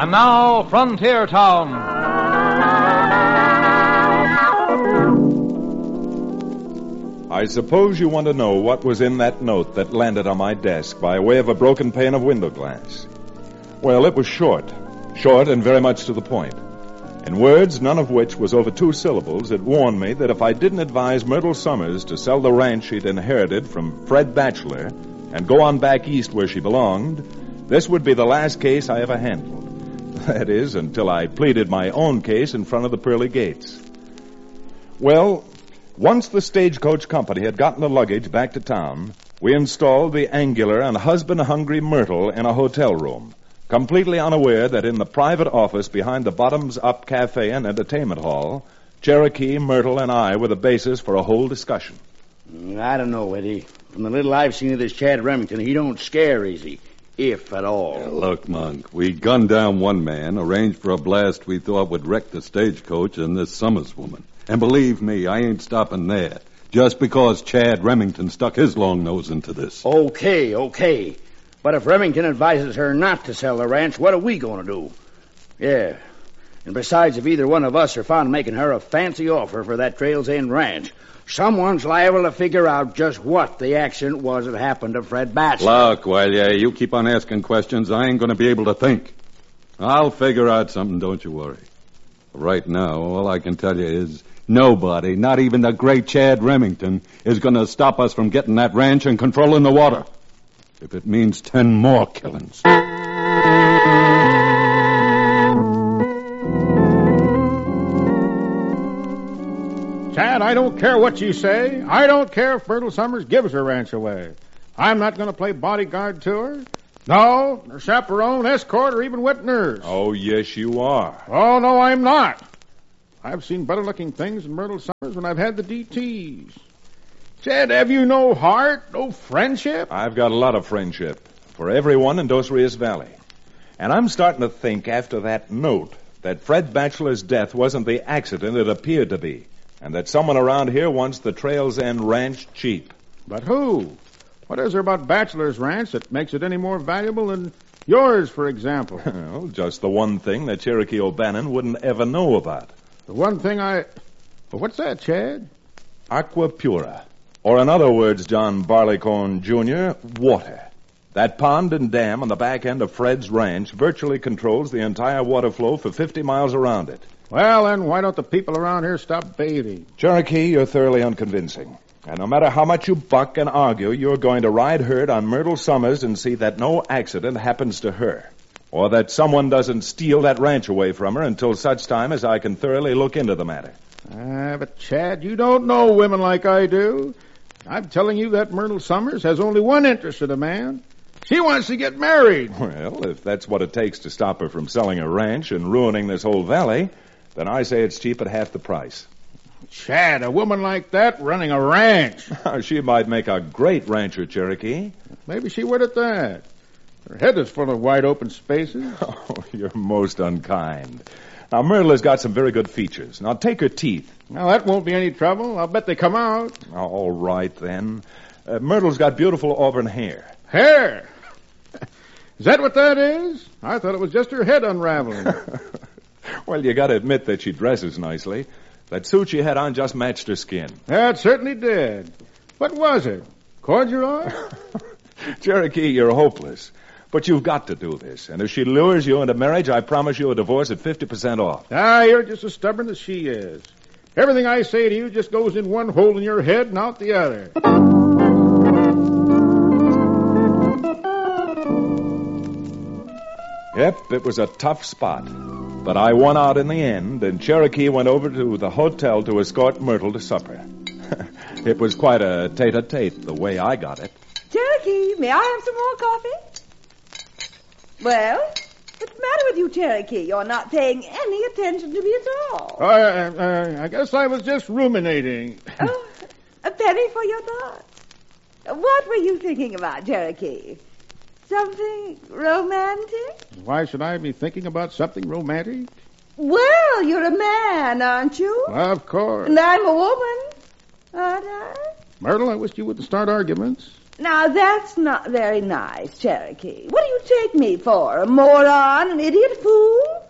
And now, Frontier Town. I suppose you want to know what was in that note that landed on my desk by way of a broken pane of window glass. Well, it was short and very much to the point. In words, none of which was over 2 syllables, it warned me that if I didn't advise Myrtle Summers to sell the ranch she'd inherited from Fred Batchelor and go on back east where she belonged, this would be the last case I ever handled. That is, until I pleaded my own case in front of the pearly gates. Well, once the stagecoach company had gotten the luggage back to town, we installed the angular and husband-hungry Myrtle in a hotel room, completely unaware that in the private office behind the bottoms-up cafe and entertainment hall, Cherokee, Myrtle, and I were the basis for a whole discussion. I don't know, Eddie. From the little I've seen of this Chad Remington, he don't scare easy, if at all. Yeah, look, Monk, we gunned down one man, arranged for a blast we thought would wreck the stagecoach and this Summers woman. And believe me, I ain't stopping there. Just because Chad Remington stuck his long nose into this. Okay. But if Remington advises her not to sell the ranch, what are we going to do? Yeah. And besides, if either one of us are found making her a fancy offer for that Trails End ranch, someone's liable to figure out just what the accident was that happened to Fred Batchelor. Look, you keep on asking questions, I ain't going to be able to think. I'll figure out something, don't you worry. Right now, all I can tell you is nobody, not even the great Chad Remington, is going to stop us from getting that ranch and controlling the water. If it means 10 more killings. Chad, I don't care what you say. I don't care if Myrtle Summers gives her ranch away. I'm not going to play bodyguard to her. No, or chaperone, escort, or even wet nurse. Oh, yes, you are. Oh, no, I'm not. I've seen better-looking things in Myrtle Summers when I've had the DTs. Chad, have you no heart, no friendship? I've got a lot of friendship for everyone in Dos Rios Valley. And I'm starting to think after that note that Fred Batchelor's death wasn't the accident it appeared to be, and that someone around here wants the Trails End ranch cheap. But who? What is there about Batchelor's ranch that makes it any more valuable than yours, for example? Well, just the one thing that Cherokee O'Bannon wouldn't ever know about. The one thing Well, what's that, Chad? Aqua Pura. Or in other words, John Barleycorn, Jr., water. That pond and dam on the back end of Fred's ranch virtually controls the entire water flow for 50 miles around it. Well, then, why don't the people around here stop bathing? Cherokee, you're thoroughly unconvincing. And no matter how much you buck and argue, you're going to ride herd on Myrtle Summers and see that no accident happens to her. Or that someone doesn't steal that ranch away from her until such time as I can thoroughly look into the matter. But, Chad, you don't know women like I do. I'm telling you that Myrtle Summers has only one interest in a man. She wants to get married. Well, if that's what it takes to stop her from selling a ranch and ruining this whole valley, then I say it's cheap at half the price. Chad, a woman like that running a ranch. She might make a great rancher, Cherokee. Maybe she would at that. Her head is full of wide open spaces. Oh, you're most unkind. Now, Myrtle has got some very good features. Now, take her teeth. Now, that won't be any trouble. I'll bet they come out. All right, then. Myrtle's got beautiful auburn hair. Hair? Is that what that is? I thought it was just her head unraveling. Well, you got to admit that she dresses nicely. That suit she had on just matched her skin. That certainly did. What was it? Corduroy? Cherokee, you're hopeless. But you've got to do this. And if she lures you into marriage, I promise you a divorce at 50% off. You're just as stubborn as she is. Everything I say to you just goes in one hole in your head and out the other. Yep, it was a tough spot. But I won out in the end, and Cherokee went over to the hotel to escort Myrtle to supper. It was quite a tete-a-tete, the way I got it. Cherokee, may I have some more coffee? Well, what's the matter with you, Cherokee? You're not paying any attention to me at all. I guess I was just ruminating. Oh, a penny for your thoughts. What were you thinking about, Cherokee? Something romantic? Why should I be thinking about something romantic? Well, you're a man, aren't you? Of course. And I'm a woman, aren't I? Myrtle, I wish you wouldn't start arguments. Now, that's not very nice, Cherokee. What do you take me for? A moron? An idiot fool?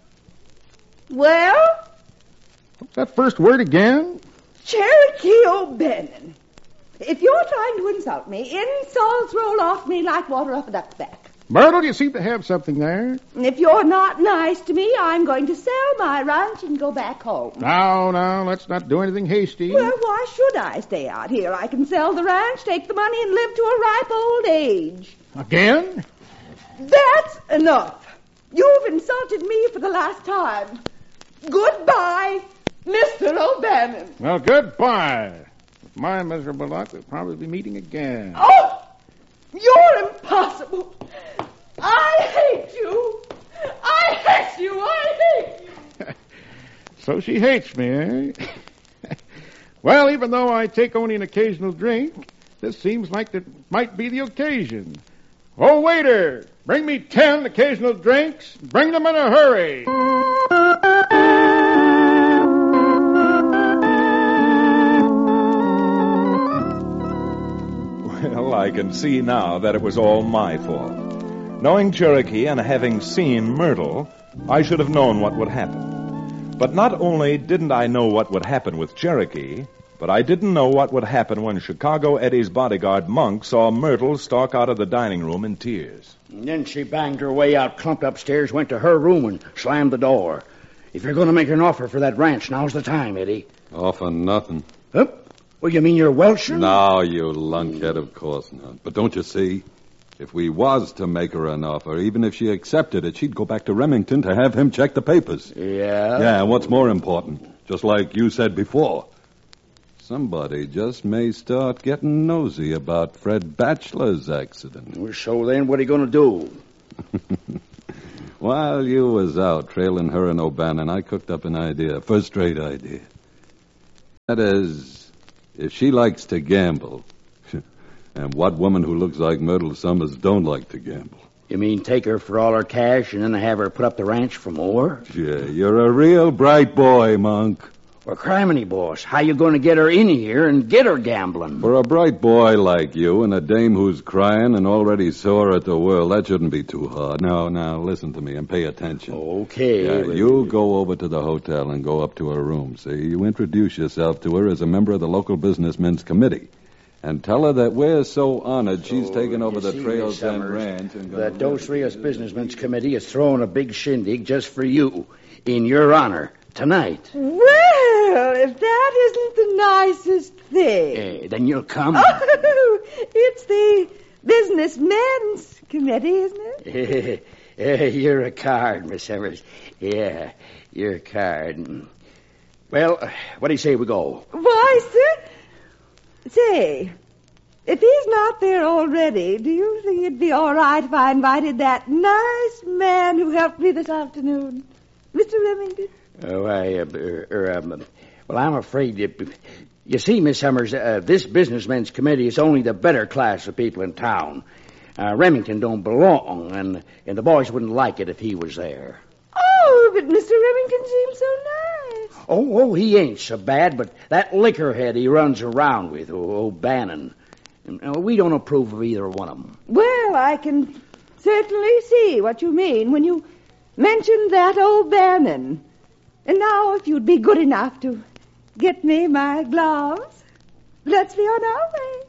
Well? What's that first word again? Cherokee O'Bannon. If you're trying to insult me, insults roll off me like water off a duck's back. Myrtle, you seem to have something there. And if you're not nice to me, I'm going to sell my ranch and go back home. No, let's not do anything hasty. Well, why should I stay out here? I can sell the ranch, take the money, and live to a ripe old age. Again? That's enough. You've insulted me for the last time. Goodbye, Mr. O'Bannon. Well, goodbye. With my miserable luck, we'll probably be meeting again. Oh, you're impossible. I hate you. I hate you. I hate you. So she hates me, eh? Well, even though I take only an occasional drink, this seems like it might be the occasion. Oh, waiter, bring me 10 occasional drinks. Bring them in a hurry. Well, I can see now that it was all my fault. Knowing Cherokee and having seen Myrtle, I should have known what would happen. But not only didn't I know what would happen with Cherokee, but I didn't know what would happen when Chicago Eddie's bodyguard, Monk, saw Myrtle stalk out of the dining room in tears. And then she banged her way out, clumped upstairs, went to her room, and slammed the door. If you're going to make her an offer for that ranch, now's the time, Eddie. Offer nothing. Huh? Well, you mean you're Welshing? No, you lunkhead, of course not. But don't you see? If we was to make her an offer, even if she accepted it, she'd go back to Remington to have him check the papers. Yeah? Yeah, and what's more important, just like you said before, somebody just may start getting nosy about Fred Batchelor's accident. Well, so then what are you going to do? While you was out trailing her and O'Bannon, I cooked up an idea, first-rate idea. That is, if she likes to gamble, and what woman who looks like Myrtle Summers don't like to gamble? You mean take her for all her cash and then have her put up the ranch for more? Yeah, you're a real bright boy, Monk. Well, criminy, boss, how you going to get her in here and get her gambling? For a bright boy like you and a dame who's crying and already sore at the world, that shouldn't be too hard. Now, listen to me and pay attention. Okay. Yeah, you go over to the hotel and go up to her room. See, you introduce yourself to her as a member of the local businessmen's committee. And tell her that we're so honored she's taken over the Trails End Ranch. And the Dos Rios Businessmen's Committee is throwing a big shindig just for you, in your honor, tonight. Well, if that isn't the nicest thing. Then you'll come. Oh, it's the Businessmen's Committee, isn't it? You're a card, Miss Summers. Yeah, you're a card. Well, what do you say we go? Why, sir... Say, if he's not there already, do you think it'd be all right if I invited that nice man who helped me this afternoon, Mr. Remington? Well, I'm afraid you see, Miss Summers, this businessmen's committee is only the better class of people in town. Remington don't belong, and the boys wouldn't like it if he was there. Oh, but Mr. Remington seems so nice. Oh, he ain't so bad, but that liquorhead he runs around with, O'Bannon, we don't approve of either one of them. Well, I can certainly see what you mean when you mention that O'Bannon. And now, if you'd be good enough to get me my gloves, let's be on our way.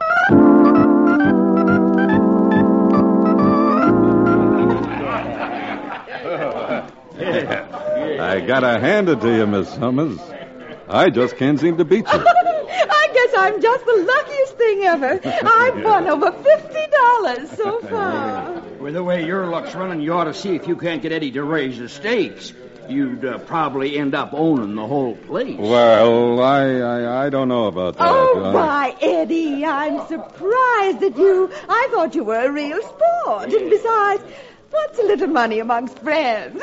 I gotta hand it to you, Miss Summers. I just can't seem to beat you. I guess I'm just the luckiest thing ever. I've won over $50 so far. With the way your luck's running, you ought to see if you can't get Eddie to raise the stakes. You'd probably end up owning the whole place. Well, I don't know about that. Oh, why, Eddie, I'm surprised at you. I thought you were a real sport. And besides, what's a little money amongst friends?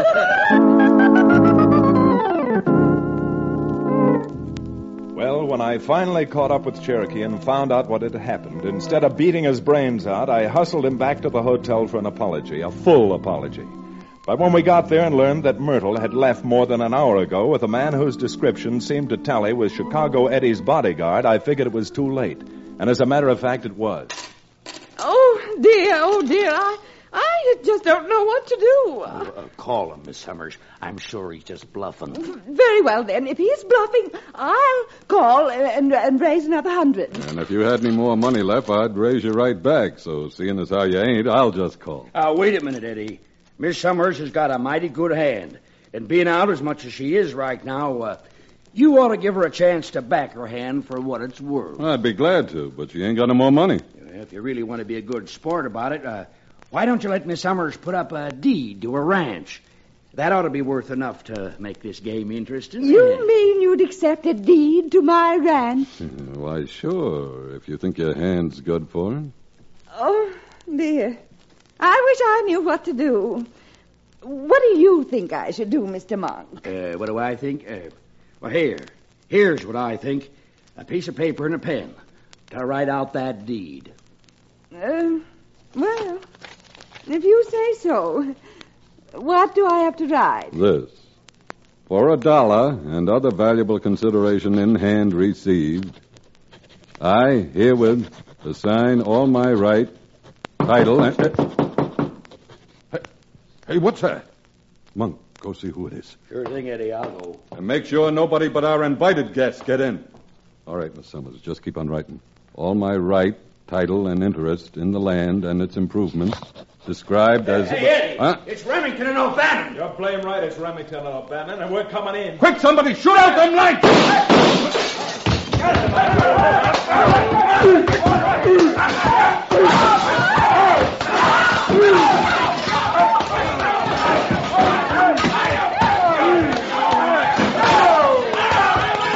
Well, when I finally caught up with Cherokee and found out what had happened, instead of beating his brains out, I hustled him back to the hotel for an apology, a full apology. But when we got there and learned that Myrtle had left more than an hour ago with a man whose description seemed to tally with Chicago Eddie's bodyguard, I figured it was too late. And as a matter of fact, it was. Oh, dear, I just don't know what to do. Call him, Miss Summers. I'm sure he's just bluffing. Very well, then. If he's bluffing, I'll call and raise another 100. And if you had any more money left, I'd raise you right back. So seeing as how you ain't, I'll just call. Wait a minute, Eddie. Miss Summers has got a mighty good hand. And being out as much as she is right now, you ought to give her a chance to back her hand for what it's worth. I'd be glad to, but she ain't got no more money. If you really want to be a good sport about it, why don't you let Miss Summers put up a deed to a ranch? That ought to be worth enough to make this game interesting. You mean you'd accept a deed to my ranch? Why, sure, if you think your hand's good for it. Oh, dear. I wish I knew what to do. What do you think I should do, Mr. Monk? What do I think? Well, here's what I think. A piece of paper and a pen to write out that deed. Well, if you say so. What do I have to write? This. For $1 and other valuable consideration in hand received, I herewith assign all my right, title, and... Hey, what's that? Monk, go see who it is. Sure thing, Eddie. I'll go. And make sure nobody but our invited guests get in. All right, Miss Summers, just keep on writing. All my right, title, and interest in the land and its improvements described as... Hey, Eddie! Huh? It's Remington and O'Bannon! You're blame right, it's Remington and O'Bannon, and we're coming in. Quick, somebody, shoot out them lights!